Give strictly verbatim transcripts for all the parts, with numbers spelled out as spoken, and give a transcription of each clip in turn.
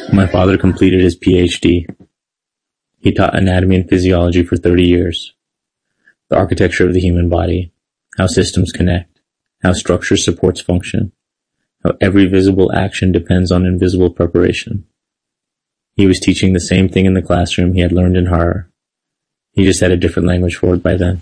My father completed his P H D. He taught anatomy and physiology for thirty years. The architecture of the human body, how systems connect, how structure supports function, how every visible action depends on invisible preparation. He was teaching the same thing in the classroom he had learned in horror. He just had a different language for it by then.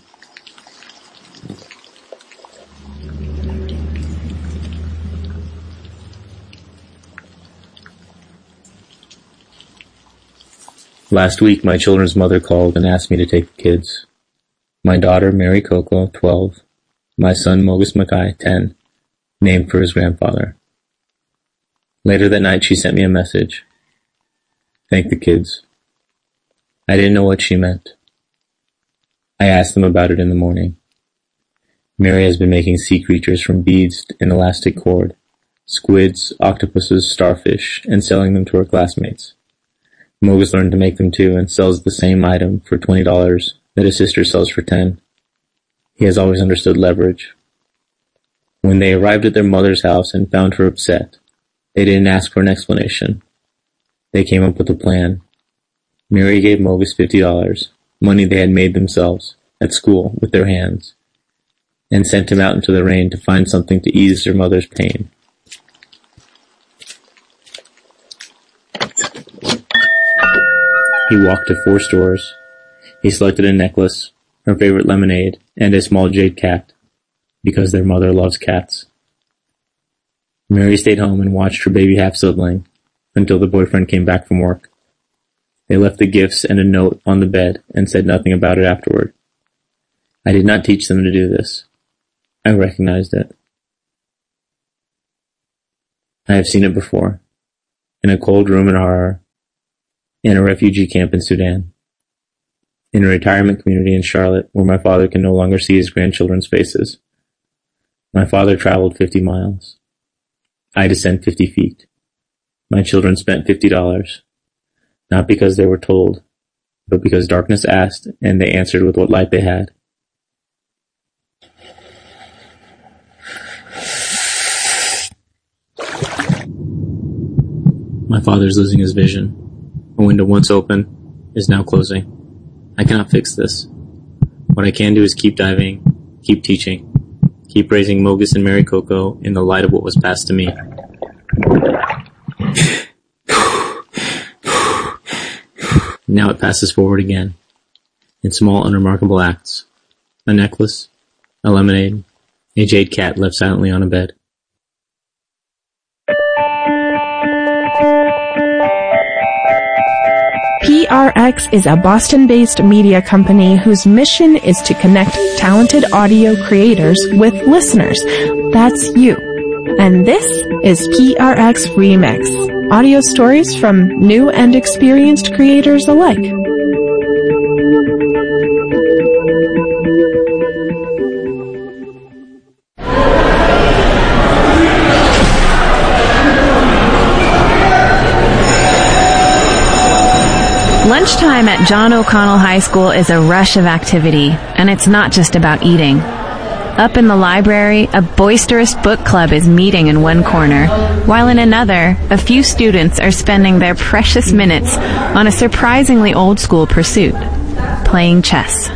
Last week, my children's mother called and asked me to take the kids. My daughter, Mary Coco, twelve. My son, Mogus Mackay, ten. Named for his grandfather. Later that night, she sent me a message. Thank the kids. I didn't know what she meant. I asked them about it in the morning. Mary has been making sea creatures from beads and elastic cord, squids, octopuses, starfish, and selling them to her classmates. Mogus learned to make them too and sells the same item for twenty dollars that his sister sells for ten dollars. He has always understood leverage. When they arrived at their mother's house and found her upset, they didn't ask for an explanation. They came up with a plan. Mary gave Mogus fifty dollars, money they had made themselves, at school, with their hands, and sent him out into the rain to find something to ease their mother's pain. He walked to four stores. He selected a necklace, her favorite lemonade, and a small jade cat, because their mother loves cats. Mary stayed home and watched her baby half-sibling until the boyfriend came back from work. They left the gifts and a note on the bed and said nothing about it afterward. I did not teach them to do this. I recognized it. I have seen it before, in a cold room in horror, in a refugee camp in Sudan, in a retirement community in Charlotte where my father can no longer see his grandchildren's faces. My father traveled fifty miles. I descend fifty feet. My children spent fifty dollars, not because they were told, but because darkness asked and they answered with what light they had. My father is losing his vision. A window once open is now closing. I cannot fix this. What I can do is keep diving, keep teaching, keep raising Mogus and Mary Coco in the light of what was passed to me. Now it passes forward again, in small, unremarkable acts. A necklace, a lemonade, a jade cat left silently on a bed. P R X is a Boston-based media company whose mission is to connect talented audio creators with listeners. That's you. And this is P R X Remix, audio stories from new and experienced creators alike. Lunchtime at John O'Connell High School is a rush of activity, and it's not just about eating. Up in the library, a boisterous book club is meeting in one corner, while in another, a few students are spending their precious minutes on a surprisingly old-school pursuit, playing chess.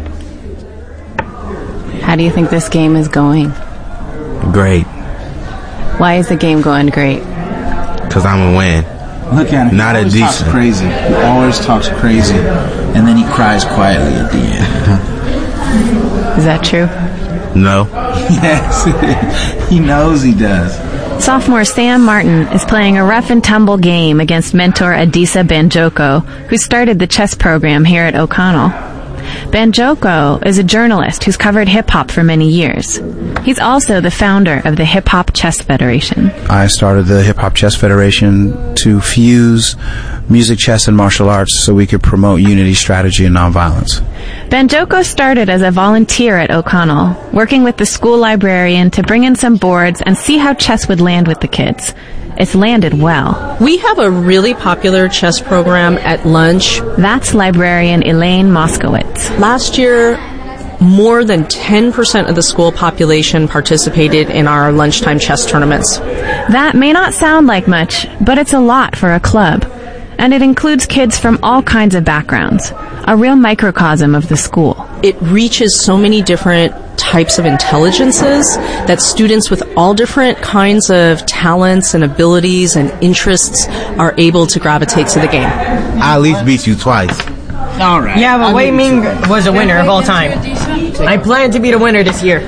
How do you think this game is going? Great. Why is the game going great? Because I'm going to win. Look at him. Not he always talks crazy. He always talks crazy, and then he cries quietly at the end. Is that true? No. Yes, he knows he does. Sophomore Sam Martin is playing a rough-and-tumble game against mentor Adisa Banjoko, who started the chess program here at O'Connell. Banjoko is a journalist who's covered hip-hop for many years. He's also the founder of the Hip Hop Chess Federation. I started the Hip Hop Chess Federation to fuse music, chess, and martial arts so we could promote unity, strategy, and nonviolence. Banjoko started as a volunteer at O'Connell, working with the school librarian to bring in some boards and see how chess would land with the kids. It's landed well. We have a really popular chess program at lunch. That's librarian Elaine Moskowitz. Last year, more than ten percent of the school population participated in our lunchtime chess tournaments. That may not sound like much, but it's a lot for a club. And it includes kids from all kinds of backgrounds, a real microcosm of the school. It reaches so many different types of intelligences that students with all different kinds of talents and abilities and interests are able to gravitate to the game. I at least beat you twice. All right. Yeah, but Wei Ming was a winner of all time. I plan to be the winner this year.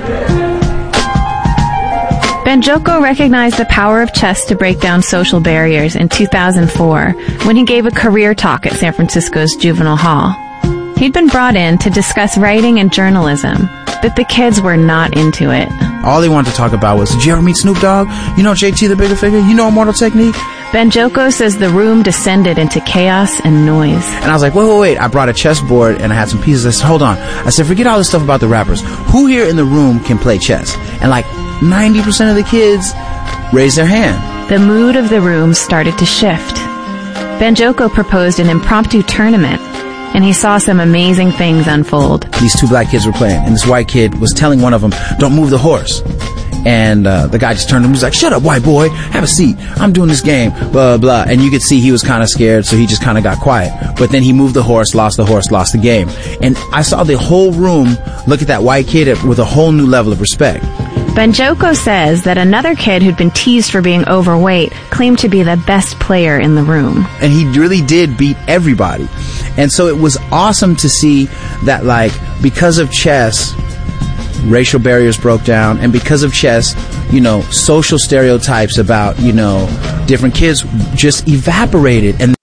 Banjoko recognized the power of chess to break down social barriers in two thousand four when he gave a career talk at San Francisco's Juvenile Hall. He'd been brought in to discuss writing and journalism, but the kids were not into it. All they wanted to talk about was, did you ever meet Snoop Dogg? You know J T the Bigger Figure? You know Immortal Technique? Banjoko says the room descended into chaos and noise. And I was like, wait, wait, wait. I brought a chessboard and I had some pieces. I said, hold on. I said, forget all this stuff about the rappers. Who here in the room can play chess? And like ninety percent of the kids raised their hand. The mood of the room started to shift. Banjoko proposed an impromptu tournament, and he saw some amazing things unfold. These two black kids were playing, and this white kid was telling one of them, don't move the horse. And uh, the guy just turned to him and was like, shut up, white boy, have a seat. I'm doing this game, blah, blah. And you could see he was kind of scared, so he just kind of got quiet. But then he moved the horse, lost the horse, lost the game. And I saw the whole room look at that white kid with a whole new level of respect. Banjoko says that another kid who'd been teased for being overweight claimed to be the best player in the room. And he really did beat everybody. And so it was awesome to see that, like, because of chess, racial barriers broke down, and because of chess, you know, social stereotypes about, you know, different kids just evaporated. And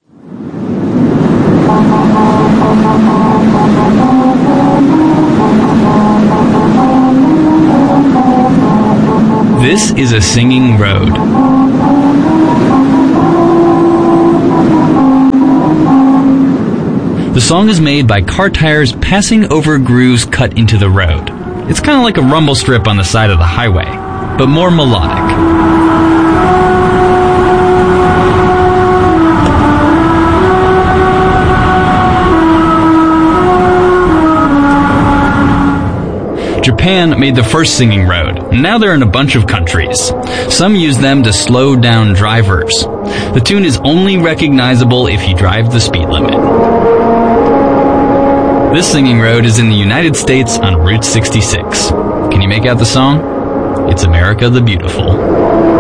This is A Singing Road. The song is made by car tires passing over grooves cut into the road. It's kind of like a rumble strip on the side of the highway, but more melodic. Japan made the first singing road, and now they're in a bunch of countries. Some use them to slow down drivers. The tune is only recognizable if you drive the speed limit. This singing road is in the United States on Route sixty-six. Can you make out the song? It's America the Beautiful.